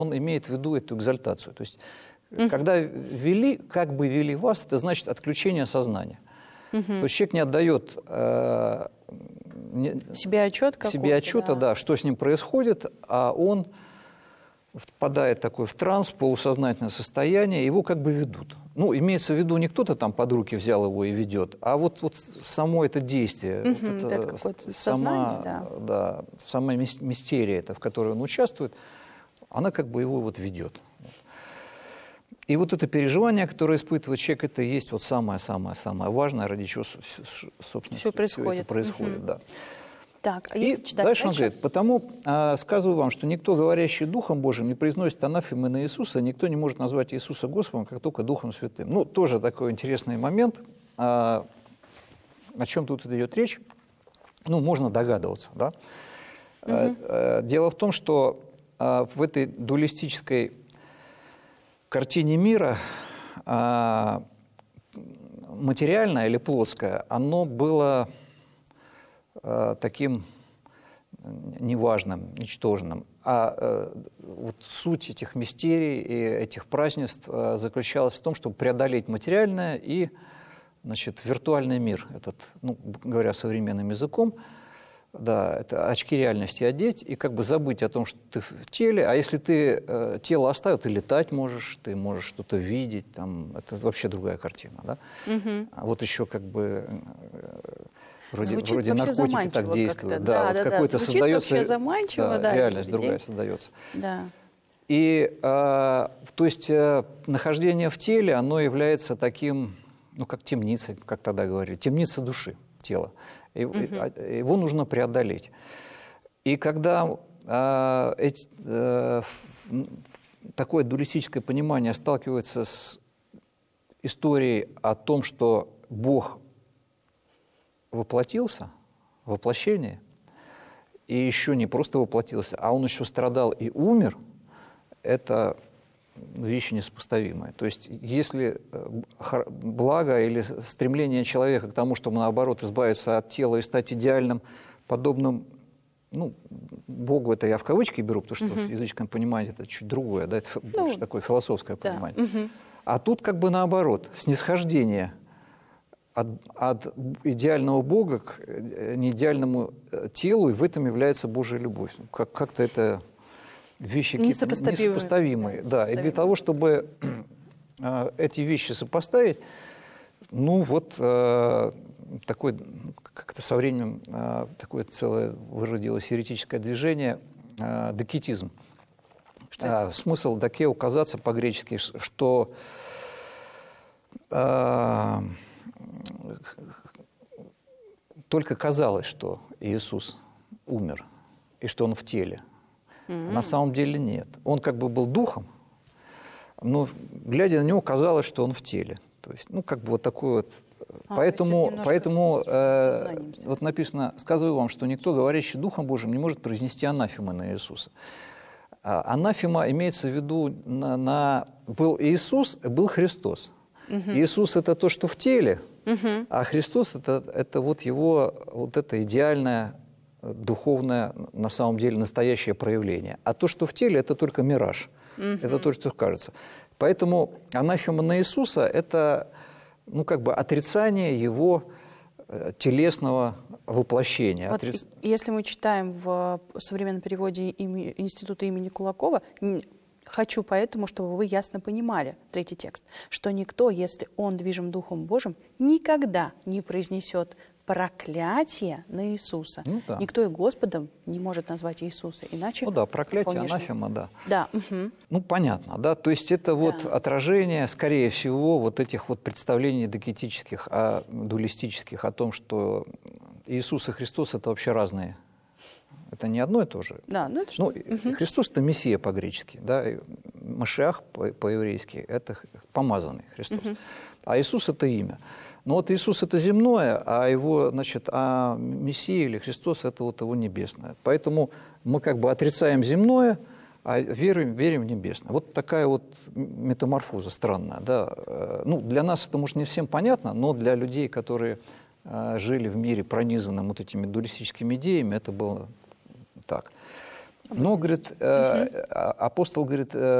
Он имеет в виду эту экзальтацию. То есть, когда вели, как бы вели вас, это значит отключение сознания. То есть человек не отдает себе отчет, да, что с ним происходит, а он впадает такой в транс, полусознательное состояние, его как бы ведут. Ну, имеется в виду, не кто-то там под руки взял его и ведет, а вот само это действие, это какое-то сознание, самая мистерия, это, в которой он участвует, она как бы его вот ведет. И вот это переживание, которое испытывает человек, это и есть вот самое-самое-самое важное, ради чего, собственно, все происходит. Это происходит, да. Так, а и дальше он говорит, потому сказываю вам, что никто, говорящий Духом Божиим, не произносит анафемы на Иисуса, никто не может назвать Иисуса Господом, как только Духом Святым. Ну, тоже такой интересный момент. О чем тут идет речь? Ну, можно догадываться, да? Дело в том, что в этой дуалистической картине мира материальное или плоское, оно было таким неважным, ничтожным. А вот суть этих мистерий и этих празднеств заключалась в том, чтобы преодолеть материальное и, значит, виртуальный мир, этот, ну, говоря современным языком, да, это очки реальности одеть и как бы забыть о том, что ты в теле. А если ты тело оставил, ты летать можешь, ты можешь что-то видеть, там, это вообще другая картина, да? А вот еще как бы вроде наркотики так действуют. Да, вот какой-то создается заманчиво, реальность другая создается. Да. И то есть нахождение в теле, оно является таким, ну, как темницей, как тогда говорили, темница души, тела. Его нужно преодолеть. И когда такое дуалистическое понимание сталкивается с историей о том, что Бог воплотился, воплощение, и еще не просто воплотился, а Он еще страдал и умер, это вещи несопоставимые. То есть если благо или стремление человека к тому, чтобы, наоборот, избавиться от тела и стать идеальным, подобным, ну, Богу, это я в кавычки беру, потому что в языческом понимании это чуть другое, да, это больше такое философское понимание. А тут как бы наоборот, снисхождение от идеального Бога к неидеальному телу, и в этом является Божья любовь. Как-то это вещи несопоставимые. Да, и для того, чтобы эти вещи сопоставить, ну вот такой, как-то со временем такое целое выродилось еретическое движение докетизм. Смысл доке указаться по-гречески, что только казалось, что Иисус умер и что Он в теле. На самом деле нет. Он как бы был духом, но, глядя на него, казалось, что он в теле. То есть, ну, как бы вот такой вот... Поэтому вот написано, сказываю вам, что никто, говорящий Духом Божиим, не может произнести анафемы на Иисуса. Анафема имеется в виду, был Иисус, был Христос. Иисус – это то, что в теле, а Христос – это вот его, вот это идеальное, духовное, на самом деле, настоящее проявление. А то, что в теле, это только мираж. Это то, что кажется. Поэтому анафема на Иисуса – это, ну, как бы отрицание его телесного воплощения. Вот если мы читаем в современном переводе Института имени Кулакова, «хочу поэтому, чтобы вы ясно понимали», третий текст, что никто, если он движим Духом Божьим, никогда не произнесет проклятие на Иисуса. Ну, да. Никто и Господом не может назвать Иисуса, иначе... Ну да, проклятие, анафема, да. Да. Ну, понятно, да, то есть это вот отражение, скорее всего, вот этих вот представлений догетических, дуалистических о том, что Иисус и Христос – это вообще разные. Это не одно и то же. Да, ну это что? Христос – это Мессия по-гречески, да, Машиах по-еврейски – это помазанный Христос. А Иисус – это имя. Но вот Иисус – это земное, а его, значит, а Мессия или Христос – это вот его небесное. Поэтому мы как бы отрицаем земное, а верим в небесное. Вот такая вот метаморфоза странная. Да. Ну, для нас это, может, не всем понятно, но для людей, которые жили в мире, пронизанном вот этими дуалистическими идеями, это было так. Но, говорит, апостол говорит,